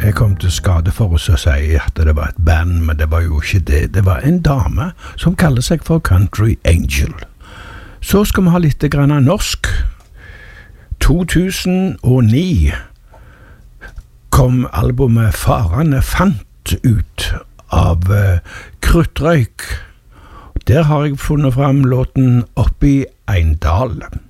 Jeg kom til skade for oss å si at det var et band, men det var jo ikke det. Det var en dame som kaller seg for Country Angel. Så skal vi ha litt grann norsk. 2009 kom albumet Farane fant ut av Kruttrøyk. Der har jeg funnet fram låten Oppi Eindal.